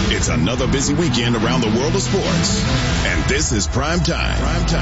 It's another busy weekend around the world of sports. And this is Prime Time.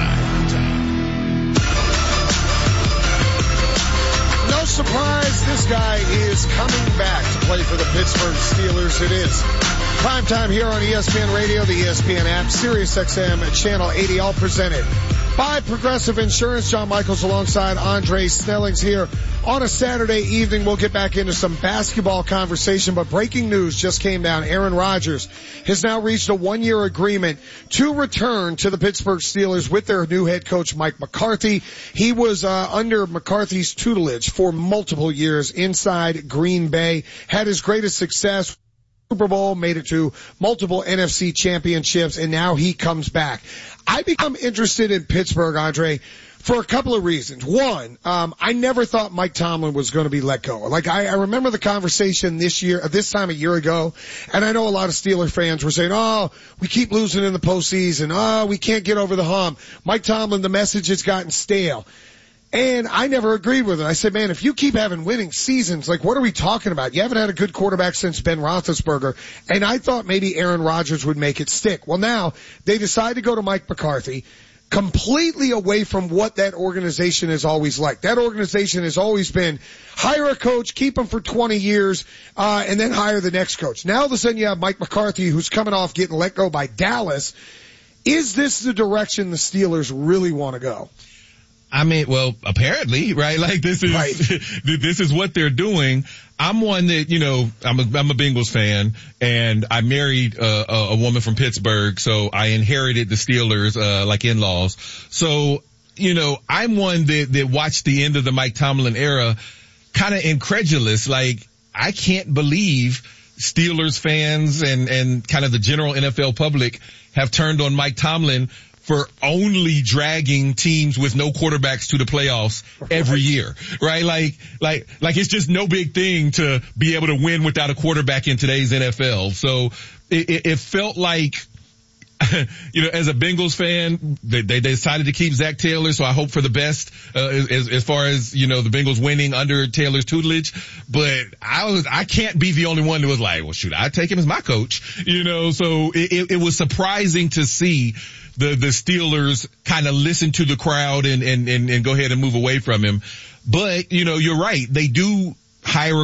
No surprise, this guy is coming back to play for the Pittsburgh Steelers. It is Prime Time here on ESPN Radio, the ESPN app, Sirius XM, Channel 80, all presented by Progressive Insurance. John Michaels alongside Andre Snellings here on a Saturday evening. We'll get back into some basketball conversation, but breaking news just came down. Aaron Rodgers has now reached a 1-year agreement to return to the Pittsburgh Steelers with their new head coach, Mike McCarthy. He was under McCarthy's tutelage for multiple years inside Green Bay, had his greatest success Super Bowl, made it to multiple NFC championships, and now he comes back. I become interested in Pittsburgh, Andre, for a couple of reasons. One, I never thought Mike Tomlin was going to be let go. Like, I remember the conversation this time a year ago, and I know a lot of Steeler fans were saying, oh, we keep losing in the postseason. Oh, we can't get over the hump. Mike Tomlin, the message has gotten stale. And I never agreed with it. I said, man, if you keep having winning seasons, like, what are we talking about? You haven't had a good quarterback since Ben Roethlisberger. And I thought maybe Aaron Rodgers would make it stick. Well, now they decide to go to Mike McCarthy, completely away from what that organization has always liked. That organization has always been hire a coach, keep him for 20 years, and then hire the next coach. Now all of a sudden you have Mike McCarthy, who's coming off getting let go by Dallas. Is this the direction the Steelers really want to go? I mean, well, apparently, right? Like, this is, right. This is what they're doing. I'm one that, you know, I'm a Bengals fan, and I married a woman from Pittsburgh, so I inherited the Steelers, like in-laws. So, you know, I'm one that watched the end of the Mike Tomlin era kind of incredulous. Like, I can't believe Steelers fans and kind of the general NFL public have turned on Mike Tomlin for only dragging teams with no quarterbacks to the playoffs every year, right? Like it's just no big thing to be able to win without a quarterback in today's NFL. So it felt like, you know, as a Bengals fan, they decided to keep Zach Taylor, so I hope for the best, as far as, you know, the Bengals winning under Taylor's tutelage. But I can't be the only one that was like, well, shoot, I'd take him as my coach, you know, so it was surprising to see the Steelers kind of listen to the crowd and go ahead and move away from him. But, you know, you're right. They do hire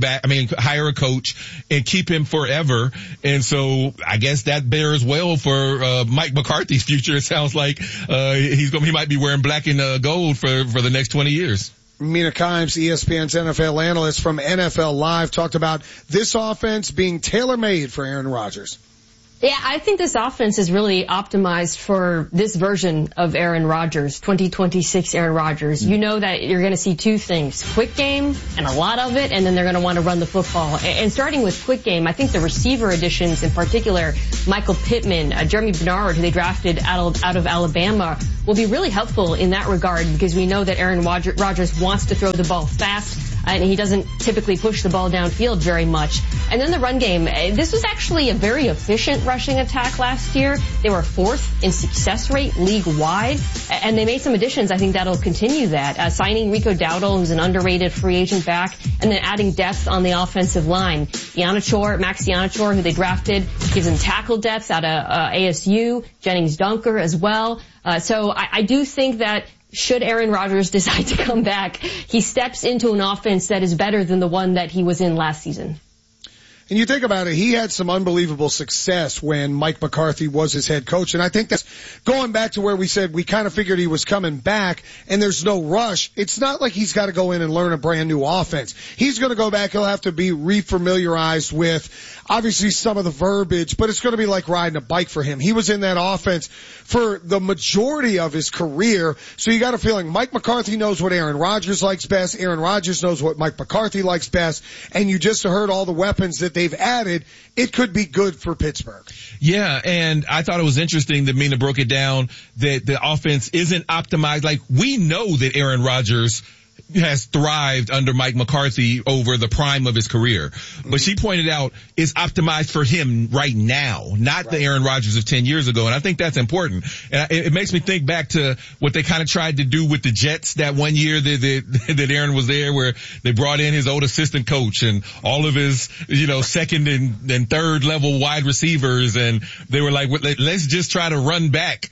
a coach and keep him forever. And so I guess that bears well for Mike McCarthy's future. It sounds like he might be wearing black and gold for the next 20 years. Mina Kimes, ESPN's NFL analyst from NFL Live, talked about this offense being tailor-made for Aaron Rodgers. Yeah, I think this offense is really optimized for this version of Aaron Rodgers, 2026 Aaron Rodgers. You know that you're going to see two things, quick game and a lot of it, and then they're going to want to run the football. And starting with quick game, I think the receiver additions in particular, Michael Pittman, Jeremy Bernard, who they drafted out of Alabama, will be really helpful in that regard because we know that Aaron Rodgers wants to throw the ball fast. And he doesn't typically push the ball downfield very much. And then the run game. This was actually a very efficient rushing attack last year. They were 4th in success rate league-wide. And they made some additions. I think that'll continue that. Signing Rico Dowdle, who's an underrated free agent back, and then adding depth on the offensive line. Max Ianachor, who they drafted, gives him tackle depth out of ASU. Jennings Dunker as well. So I do think that should Aaron Rodgers decide to come back, he steps into an offense that is better than the one that he was in last season. And you think about it, he had some unbelievable success when Mike McCarthy was his head coach. And I think that's going back to where we said we kind of figured he was coming back and there's no rush. It's not like he's got to go in and learn a brand new offense. He's going to go back. He'll have to be refamiliarized with obviously some of the verbiage, but it's going to be like riding a bike for him. He was in that offense for the majority of his career. So you got a feeling Mike McCarthy knows what Aaron Rodgers likes best. Aaron Rodgers knows what Mike McCarthy likes best. And you just heard all the weapons that they've added. It could be good for Pittsburgh. Yeah, and I thought it was interesting that Mina broke it down that the offense isn't optimized. Like, we know that Aaron Rodgers has thrived under Mike McCarthy over the prime of his career. But she pointed out it's optimized for him right now, not the Aaron Rodgers of 10 years ago. And I think that's important. And it makes me think back to what they kind of tried to do with the Jets that one year that Aaron was there, where they brought in his old assistant coach and all of his, second and third level wide receivers. And they were like, let's just try to run back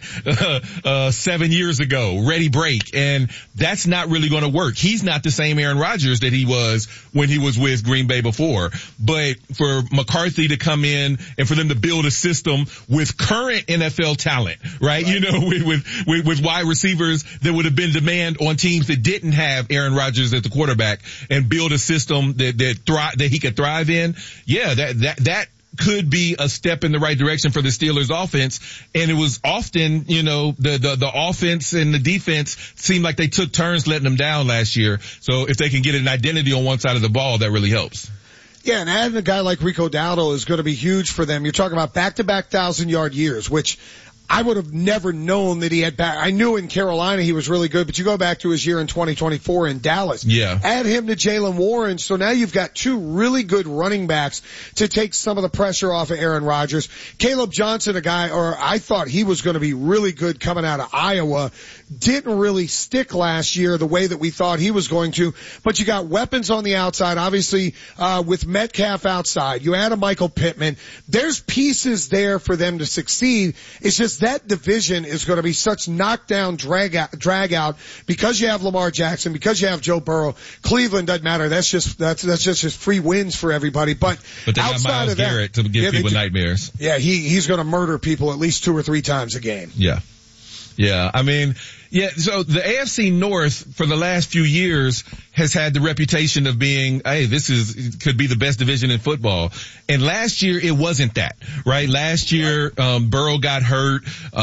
7 years ago, ready break. And that's not really going to work. He's not the same Aaron Rodgers that he was when he was with Green Bay before. But for McCarthy to come in and for them to build a system with current NFL talent, right? With wide receivers that would have been demand on teams that didn't have Aaron Rodgers as the quarterback, and build a system that he could thrive in. Yeah, that could be a step in the right direction for the Steelers offense. And it was often, the offense and the defense seemed like they took turns letting them down last year. So if they can get an identity on one side of the ball, that really helps. Yeah, and adding a guy like Rico Dowdle is going to be huge for them. You're talking about back-to-back 1,000-yard years, which I would have never known that he had back. I knew in Carolina he was really good, but you go back to his year in 2024 in Dallas. Yeah. Add him to Jaylen Warren, so now you've got two really good running backs to take some of the pressure off of Aaron Rodgers. Caleb Johnson, I thought he was going to be really good coming out of Iowa. Didn't really stick last year the way that we thought he was going to, but you got weapons on the outside, obviously, with Metcalf outside. You add a Michael Pittman. There's pieces there for them to succeed. It's just that division is going to be such knockdown, drag out because you have Lamar Jackson, because you have Joe Burrow. Cleveland doesn't matter. That's just free wins for everybody. But they got outside Myles of that, Garrett to give people nightmares. Yeah, he's going to murder people at least 2 or 3 times a game. Yeah. Yeah, so the AFC North for the last few years has had the reputation of being, hey, could be the best division in football. And last year it wasn't that, right? Last year, Burrow got hurt.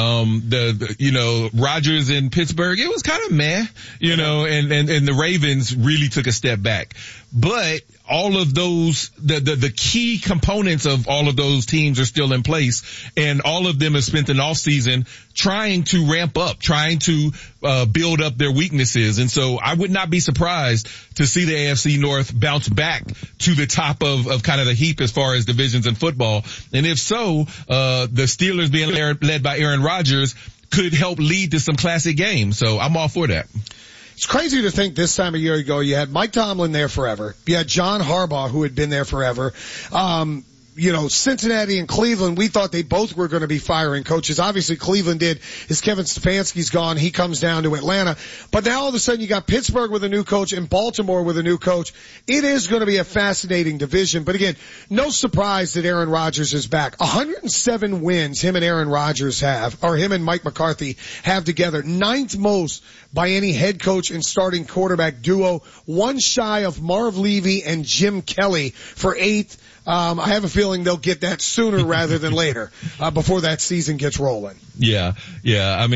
Rodgers in Pittsburgh, it was kind of meh, and the Ravens really took a step back. But all of those, the key components of all of those teams are still in place, and all of them have spent an off season trying to ramp up, trying to build up their weaknesses. And so I would not be surprised to see the AFC North bounce back to the top of kind of the heap as far as divisions in football. And if so, the Steelers being led by Aaron Rodgers could help lead to some classic games. So I'm all for that. It's crazy to think this time a year ago you had Mike Tomlin there forever. You had John Harbaugh, who had been there forever. Cincinnati and Cleveland, we thought they both were going to be firing coaches. Obviously Cleveland did. As Kevin Stefanski's gone, he comes down to Atlanta. But now all of a sudden you got Pittsburgh with a new coach and Baltimore with a new coach. It is going to be a fascinating division. But again, no surprise that Aaron Rodgers is back. 107 wins him and Aaron Rodgers have, or him and Mike McCarthy have together. 9th most by any head coach and starting quarterback duo. One shy of Marv Levy and Jim Kelly for 8th. I have a feeling they'll get that sooner rather than later, before that season gets rolling. Yeah. I'm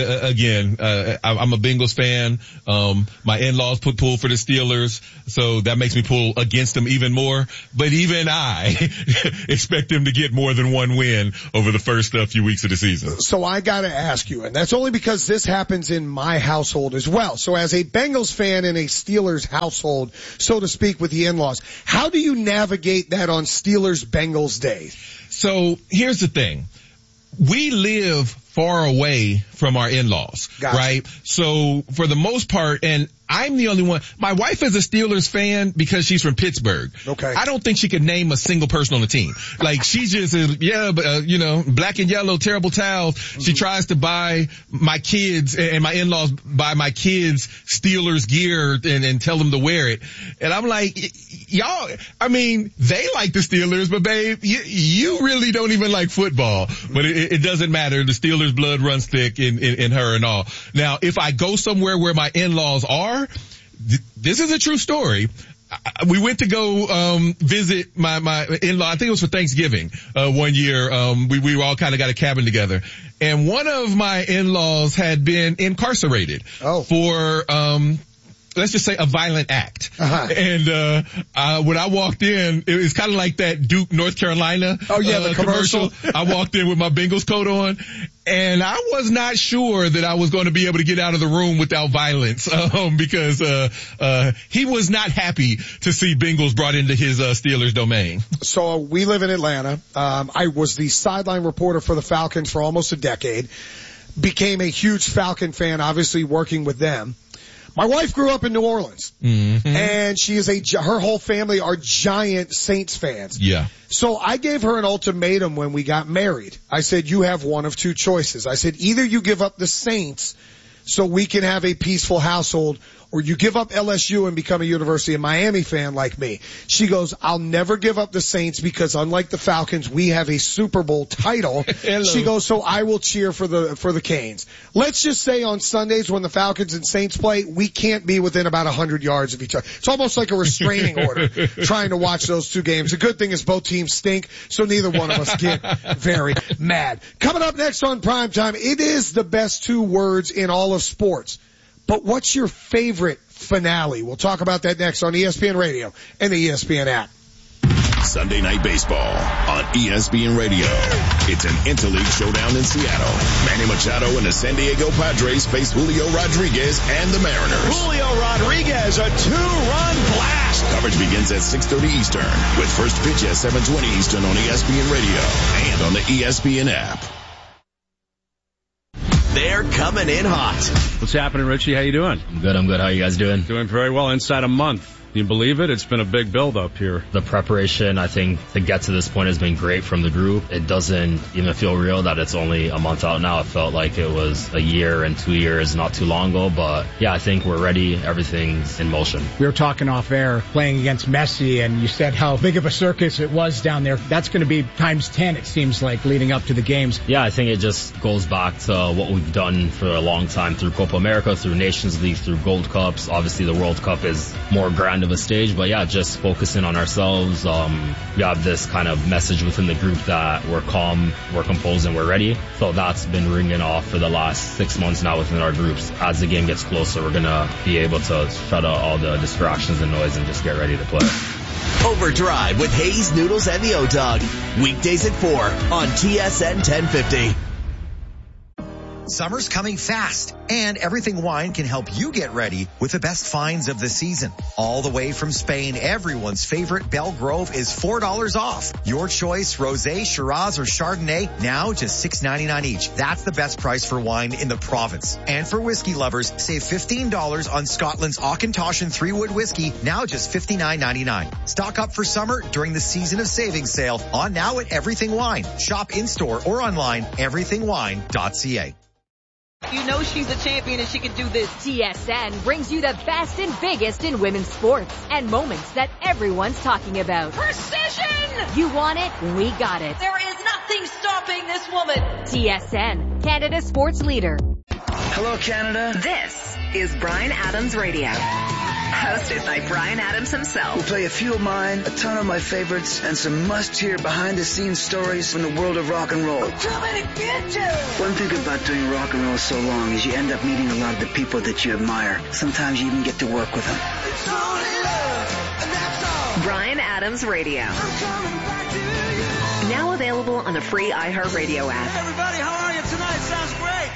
a Bengals fan. My in-laws pull for the Steelers, so that makes me pull against them even more. But even I expect them to get more than one win over the first few weeks of the season. So I gotta ask you, and that's only because this happens in my household as well. So as a Bengals fan in a Steelers household, so to speak, with the in-laws, how do you navigate that on Steelers-Bengals Day? So here's the thing. We live far away from our in-laws, right? So for the most part, and I'm the only one. My wife is a Steelers fan because she's from Pittsburgh. Okay. I don't think she could name a single person on the team. Like she just is, black and yellow, terrible towels. Mm-hmm. She tries to buy my kids and my in-laws buy my kids Steelers gear and tell them to wear it. And I'm like, y'all, they like the Steelers, but babe, you really don't even like football. But it doesn't matter. The Steelers blood runs thick in her and all. Now, if I go somewhere where my in-laws are, this is a true story. We went to go visit my in-law. I think it was for Thanksgiving one year. We all kind of got a cabin together, and one of my in-laws had been incarcerated for let's just say a violent act. Uh-huh. And when I walked in, it was kind of like that Duke, North Carolina the commercial. I walked in with my Bengals coat on. And I was not sure that I was going to be able to get out of the room without violence, because he was not happy to see Bengals brought into his Steelers domain. So we live in Atlanta. I was the sideline reporter for the Falcons for almost a decade. Became a huge Falcon fan, obviously working with them. My wife grew up in New Orleans, and she is her whole family are giant Saints fans. Yeah. So I gave her an ultimatum when we got married. I said, you have one of two choices. I said, either you give up the Saints so we can have a peaceful household, or you give up LSU and become a University of Miami fan like me. She goes, I'll never give up the Saints because unlike the Falcons, we have a Super Bowl title. She goes, so I will cheer for the Canes. Let's just say on Sundays when the Falcons and Saints play, we can't be within about 100 yards of each other. It's almost like a restraining order trying to watch those two games. The good thing is both teams stink, so neither one of us get very mad. Coming up next on Primetime, it is the best two words in all of sports. But what's your favorite finale? We'll talk about that next on ESPN Radio and the ESPN app. Sunday Night Baseball on ESPN Radio. It's an interleague showdown in Seattle. Manny Machado and the San Diego Padres face Julio Rodriguez and the Mariners. Julio Rodriguez, a two-run blast. Coverage begins at 6:30 Eastern with first pitch at 7:20 Eastern on ESPN Radio and on the ESPN app. They're coming in hot. What's happening, Richie? How you doing? I'm good. How are you guys doing? Doing very well. Inside a month. Can you believe it? It's been a big build up here. The preparation, I think, to get to this point has been great from the group. It doesn't even feel real that it's only a month out now. It felt like it was a year and 2 years not too long ago. But yeah, I think we're ready. Everything's in motion. We were talking off air playing against Messi, and you said how big of a circus it was down there. That's going to be times 10, it seems like, leading up to the games. Yeah, I think it just goes back to what we've done for a long time through Copa America, through Nations League, through Gold Cups. Obviously, the World Cup is more grand of a stage, but yeah, just focusing on ourselves. We have this kind of message within the group that we're calm, we're composed, and we're ready. So that's been ringing off for the last 6 months now within our groups. As the game gets closer, we're going to be able to shut out all the distractions and noise and just get ready to play. Overdrive with Hayes, Noodles, and the O-Dog. Weekdays at 4 on TSN 1050. Summer's coming fast, and Everything Wine can help you get ready with the best finds of the season. All the way from Spain, everyone's favorite Belgrove is $4 off. Your choice, Rosé, Shiraz, or Chardonnay, now just $6.99 each. That's the best price for wine in the province. And for whiskey lovers, save $15 on Scotland's Auchentoshan 3-Wood whiskey, now just $59.99. Stock up for summer during the Season of Savings sale on now at Everything Wine. Shop in-store or online, everythingwine.ca. You know she's a champion and she can do this. TSN brings you the best and biggest in women's sports and moments that everyone's talking about. Precision! You want it? We got it. There is nothing stopping this woman. TSN, Canada's sports leader. Hello, Canada. This is Bryan Adams Radio. Hosted by Bryan Adams himself. We'll play a few of mine, a ton of my favorites, and some must-hear behind-the-scenes stories from the world of rock and roll. I'm coming to get you! One thing about doing rock and roll so long is you end up meeting a lot of the people that you admire. Sometimes you even get to work with them. It's only love, and that's all. Bryan Adams Radio. I'm coming back to you. Now available on the free iHeartRadio app. Hey everybody, how are you tonight? Sounds great.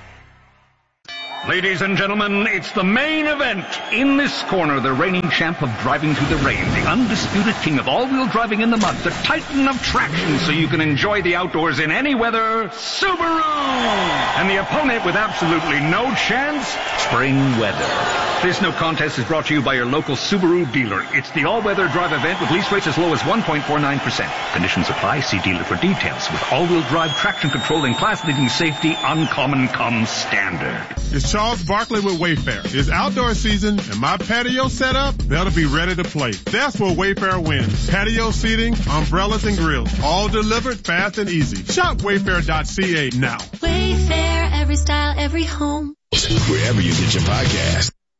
Ladies and gentlemen, it's the main event. In this corner, the reigning champ of driving through the rain, the undisputed king of all-wheel driving in the mud, the titan of traction so you can enjoy the outdoors in any weather, Subaru! And the opponent with absolutely no chance, spring weather. This no contest is brought to you by your local Subaru dealer. It's the all-weather drive event with lease rates as low as 1.49%. Conditions apply. See dealer for details. With all-wheel drive, traction control, and class-leading safety, uncommon comes standard. It's Charles Barkley with Wayfair. It's outdoor season and my patio setup better be ready to play. That's where Wayfair wins. Patio seating, umbrellas, and grills. All delivered fast and easy. Shop Wayfair.ca now. Wayfair, every style, every home. Wherever you get your podcast.